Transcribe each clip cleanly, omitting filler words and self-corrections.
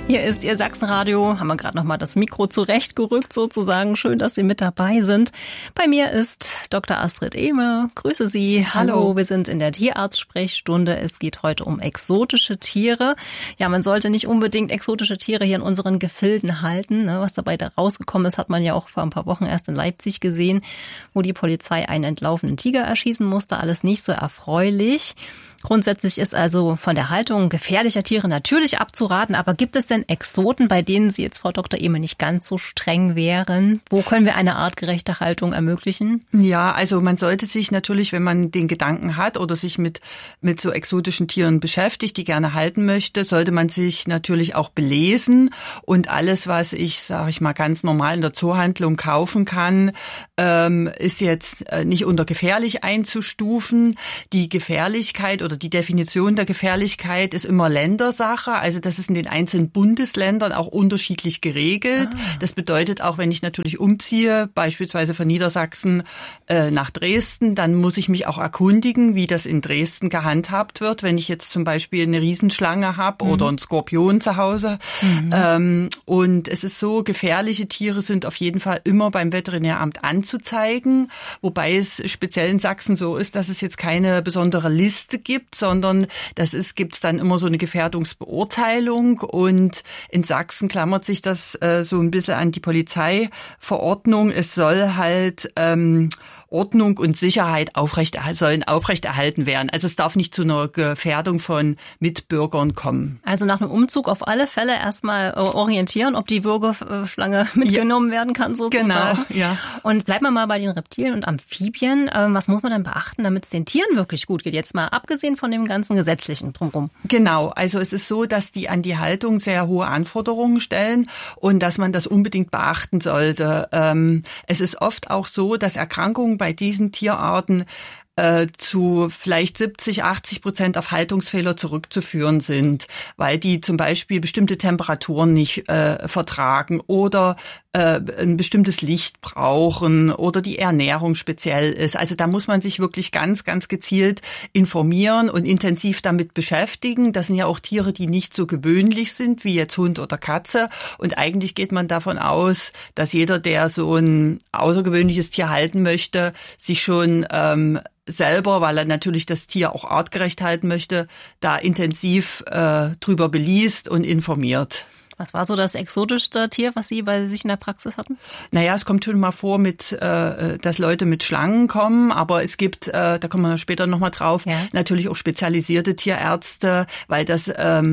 Hier ist Ihr Sachsenradio. Haben wir gerade noch mal das Mikro zurechtgerückt sozusagen. Schön, dass Sie mit dabei sind. Bei mir ist Dr. Astrid Ehme. Grüße Sie. Hallo. Wir sind in der Tierarzt-Sprechstunde. Es geht heute um exotische Tiere. Ja, man sollte nicht unbedingt exotische Tiere hier in unseren Gefilden halten. Was dabei da rausgekommen ist, hat man ja auch vor ein paar Wochen erst in Leipzig gesehen, wo die Polizei einen entlaufenen Tiger erschießen musste. Alles nicht so erfreulich. Grundsätzlich ist also von der Haltung gefährlicher Tiere natürlich abzuraten. Aber gibt es denn Exoten, bei denen Sie jetzt, Frau Dr. Ehme, nicht ganz so streng wären? Wo können wir eine artgerechte Haltung ermöglichen? Ja, also man sollte sich natürlich, wenn man den Gedanken hat oder sich mit so exotischen Tieren beschäftigt, die gerne halten möchte, sollte man sich natürlich auch belesen. Und alles, was ich, sage ich mal, ganz normal in der Zoohandlung kaufen kann, ist jetzt nicht unter gefährlich einzustufen. Die Gefährlichkeit oder die Definition der Gefährlichkeit ist immer Ländersache. Also das ist in den einzelnen Bundesländern auch unterschiedlich geregelt. Das bedeutet auch, wenn ich natürlich umziehe, beispielsweise von Niedersachsen nach Dresden, dann muss ich mich auch erkundigen, wie das in Dresden gehandhabt wird, wenn ich jetzt zum Beispiel eine Riesenschlange habe oder einen Skorpion zu Hause. Und es ist so, gefährliche Tiere sind auf jeden Fall immer beim Veterinäramt anzuzeigen, wobei es speziell in Sachsen so ist, dass es jetzt keine besondere Liste gibt, sondern gibt's dann immer so eine Gefährdungsbeurteilung, und in Sachsen klammert sich das so ein bisschen an die Polizeiverordnung. Es soll halt Ordnung und Sicherheit sollen aufrechterhalten werden. Also es darf nicht zu einer Gefährdung von Mitbürgern kommen. Also nach einem Umzug auf alle Fälle erstmal orientieren, ob die Würgeschlange mitgenommen werden kann sozusagen. Genau, ja. Und bleiben wir mal bei den Reptilien und Amphibien. Was muss man denn beachten, damit es den Tieren wirklich gut geht? Jetzt mal abgesehen von dem ganzen Gesetzlichen drumherum. Genau, also es ist so, dass die an die Haltung sehr hohe Anforderungen stellen und dass man das unbedingt beachten sollte. Es ist oft auch so, dass Erkrankungen bei diesen Tierarten zu vielleicht 70-80% auf Haltungsfehler zurückzuführen sind, weil die zum Beispiel bestimmte Temperaturen nicht vertragen oder ein bestimmtes Licht brauchen oder die Ernährung speziell ist. Also da muss man sich wirklich ganz, ganz gezielt informieren und intensiv damit beschäftigen. Das sind ja auch Tiere, die nicht so gewöhnlich sind wie jetzt Hund oder Katze. Und eigentlich geht man davon aus, dass jeder, der so ein außergewöhnliches Tier halten möchte, sich schon selber, weil er natürlich das Tier auch artgerecht halten möchte, da intensiv drüber beliest und informiert. Was war so das exotischste Tier, was Sie bei sich in der Praxis hatten? Naja, es kommt schon mal vor, dass Leute mit Schlangen kommen, aber es gibt, da kommen wir später nochmal drauf, natürlich auch spezialisierte Tierärzte, weil das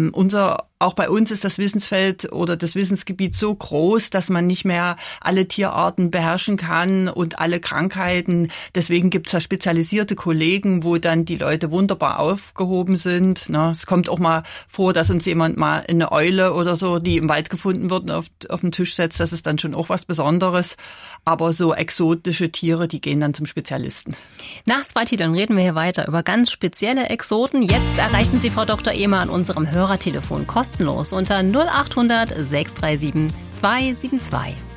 auch bei uns ist das Wissensfeld oder das Wissensgebiet so groß, dass man nicht mehr alle Tierarten beherrschen kann und alle Krankheiten. Deswegen gibt es da spezialisierte Kollegen, wo dann die Leute wunderbar aufgehoben sind. Es kommt auch mal vor, dass uns jemand mal eine Eule oder so, die im Wald gefunden wird, auf den Tisch setzt. Das ist dann schon auch was Besonderes. Aber so exotische Tiere, die gehen dann zum Spezialisten. Nach 2 Titeln reden wir hier weiter über ganz spezielle Exoten. Jetzt erreichen Sie Frau Dr. Ehme an unserem Hörertelefon kostenlos unter 0800 637 272.